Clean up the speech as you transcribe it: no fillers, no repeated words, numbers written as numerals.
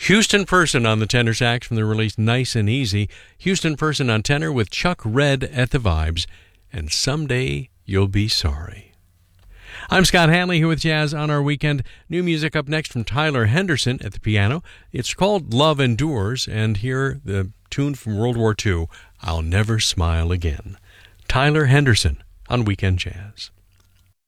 Houston Person on the tenor sax from the release Nice and Easy. Houston Person on tenor with Chuck Red at the vibes. And Someday You'll Be Sorry. I'm Scott Hanley here with Jazz on Our Weekend. New music up next from Tyler Henderson at the piano. It's called Love Endures, and here the tune from World War II, I'll Never Smile Again. Tyler Henderson on Weekend Jazz.